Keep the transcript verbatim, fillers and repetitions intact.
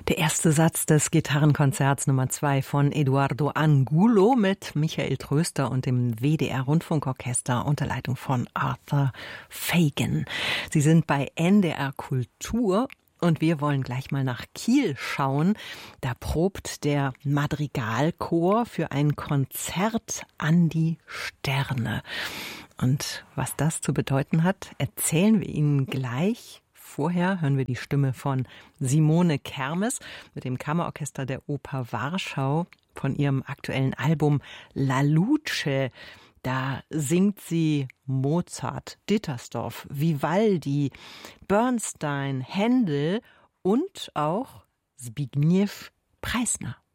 Der erste Satz des Gitarrenkonzerts Nummer zwei von Eduardo Angulo mit Michael Tröster und dem W D R-Rundfunkorchester unter Leitung von Arthur Fagan. Sie sind bei N D R Kultur und wir wollen gleich mal nach Kiel schauen. Da probt der Madrigalchor für ein Konzert an die Sterne. Und was das zu bedeuten hat, erzählen wir Ihnen gleich. Vorher hören wir die Stimme von Simone Kermes mit dem Kammerorchester der Oper Warschau von ihrem aktuellen Album La Luce. Da singt sie Mozart, Dittersdorf, Vivaldi, Bernstein, Händel und auch Zbigniew Preisner.